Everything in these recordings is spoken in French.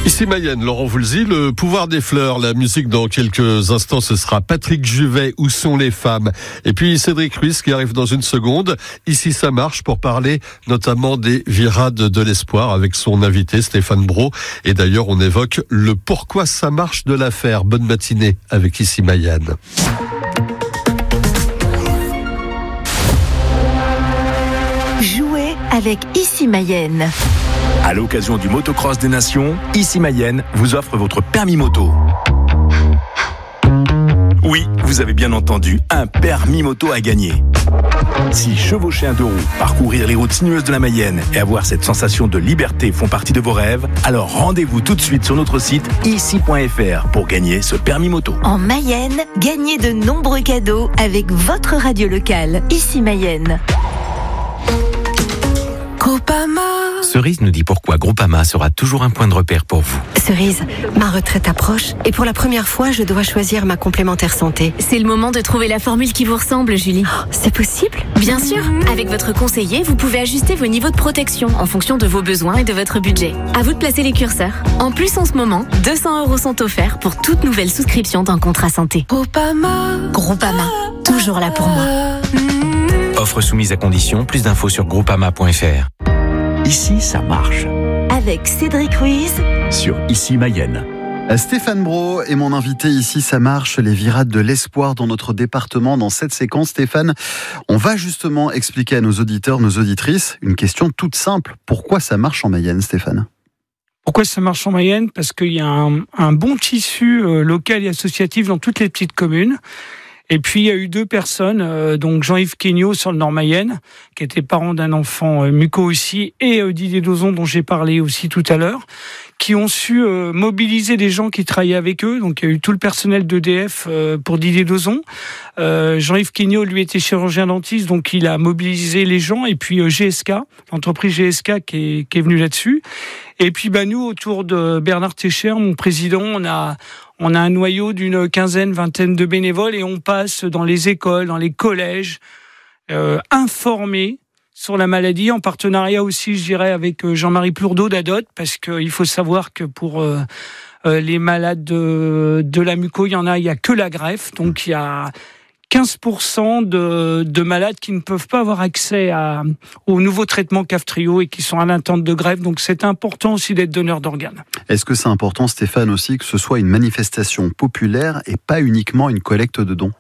Ici Mayenne, Laurent Voulzy, le pouvoir des fleurs, la musique dans quelques instants, ce sera Patrick Juvet, Où sont les femmes? Et puis Cédric Ruiz qui arrive dans une seconde. Ici ça marche pour parler notamment des virades de l'espoir avec son invité Stéphane Brault. Et d'ailleurs on évoque le pourquoi ça marche de l'affaire. Bonne matinée avec Ici Mayenne. Jouez avec Ici Mayenne. À l'occasion du Motocross des Nations, Ici Mayenne vous offre votre permis moto. Oui, vous avez bien entendu, un permis moto à gagner. Si chevaucher un deux roues, parcourir les routes sinueuses de la Mayenne et avoir cette sensation de liberté font partie de vos rêves, alors rendez-vous tout de suite sur notre site ici.fr pour gagner ce permis moto. En Mayenne, gagnez de nombreux cadeaux avec votre radio locale. Ici Mayenne. Groupama. Cerise nous dit pourquoi Groupama sera toujours un point de repère pour vous. Cerise, ma retraite approche et pour la première fois, je dois choisir ma complémentaire santé. C'est le moment de trouver la formule qui vous ressemble, Julie. Oh, c'est possible ? Bien sûr, avec votre conseiller, vous pouvez ajuster vos niveaux de protection en fonction de vos besoins et de votre budget. À vous de placer les curseurs. En plus, en ce moment, 200 € sont offerts pour toute nouvelle souscription d'un contrat santé. Groupama. Groupama, toujours là pour moi. Offre soumise à condition, plus d'infos sur groupama.fr. Ici, ça marche. Avec Cédric Ruiz Sur Ici Mayenne. Stéphane Brault est mon invité ici, ça marche, les virades de l'espoir dans notre département. Dans cette séquence, Stéphane, on va justement expliquer à nos auditeurs, nos auditrices, une question toute simple. Pourquoi ça marche en Mayenne, Stéphane ? Pourquoi ça marche en Mayenne ? Parce qu'il y a un bon tissu local et associatif dans toutes les petites communes. Et puis, il y a eu deux personnes, donc Jean-Yves Quegnaud sur le Nord-Mayenne, qui était parent d'un enfant muco aussi, et Didier Dozon, dont j'ai parlé aussi tout à l'heure, qui ont su mobiliser des gens qui travaillaient avec eux. Donc, il y a eu tout le personnel d'EDF pour Didier Dozon. Jean-Yves Quegnaud, lui, était chirurgien dentiste, donc il a mobilisé les gens. Et puis, GSK, l'entreprise GSK qui est venue là-dessus. Et puis, nous, autour de Bernard Técher, mon président, on a un noyau d'une vingtaine de bénévoles et on passe dans les écoles, dans les collèges, informer sur la maladie, en partenariat aussi, je dirais, avec Jean-Marie Plourdeau d'Adot, parce qu'il faut savoir que pour les malades de la muco, il y a que la greffe, donc il y a 15% de malades qui ne peuvent pas avoir accès aux nouveaux traitements Kaftrio et qui sont à l'attente de greffe. Donc c'est important aussi d'être donneur d'organes. Est-ce que c'est important, Stéphane, aussi que ce soit une manifestation populaire et pas uniquement une collecte de dons ?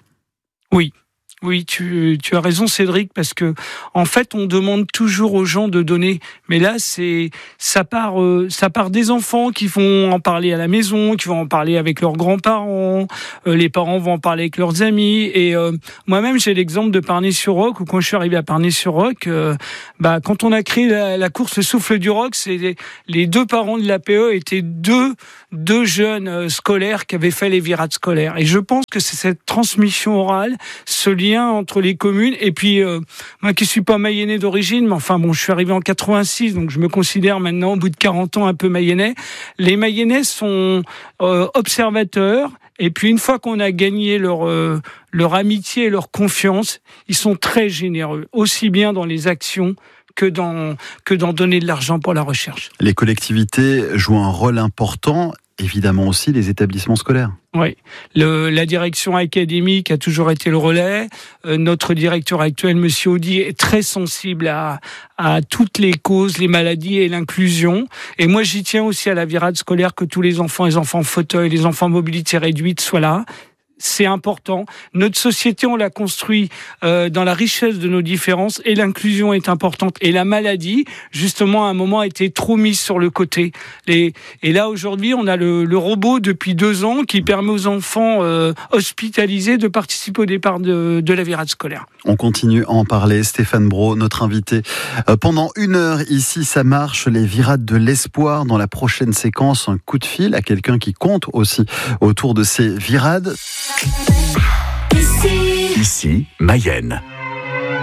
Oui, tu as raison, Cédric, parce que en fait, on demande toujours aux gens de donner, mais là, ça part des enfants qui vont en parler à la maison, qui vont en parler avec leurs grands-parents, les parents vont en parler avec leurs amis, et moi-même, j'ai l'exemple de Parnay-sur-Roc, où quand je suis arrivé à Parnay-sur-Roc, quand on a créé la course Le Souffle du Roc, c'est les deux parents de l'APE étaient deux jeunes scolaires qui avaient fait les virades scolaires, et je pense que c'est cette transmission orale, ce lien entre les communes, et puis moi qui suis pas mayennais d'origine, mais enfin bon, je suis arrivé en 86, donc je me considère maintenant au bout de 40 ans un peu mayennais. Les mayennais sont observateurs, et puis une fois qu'on a gagné leur amitié et leur confiance, ils sont très généreux, aussi bien dans les actions que d'en donner de l'argent pour la recherche. Les collectivités jouent un rôle important, évidemment aussi les établissements scolaires. Oui, la direction académique a toujours été le relais. Notre directeur actuel, Monsieur Audy, est très sensible à toutes les causes, les maladies et l'inclusion. Et moi, j'y tiens aussi à la virade scolaire, que tous les enfants fauteuils, les enfants mobilité réduite soient là. C'est important. Notre société, on l'a construit dans la richesse de nos différences, et l'inclusion est importante. Et la maladie, justement, à un moment, a été trop mise sur le côté. Et là, aujourd'hui, on a le robot depuis 2 ans qui permet aux enfants hospitalisés de participer au départ de la virade scolaire. On continue à en parler. Stéphane Brault, notre invité. Pendant 1 heure, ici, ça marche, les virades de l'espoir. Dans la prochaine séquence, un coup de fil à quelqu'un qui compte aussi autour de ces virades. Ici, Mayenne.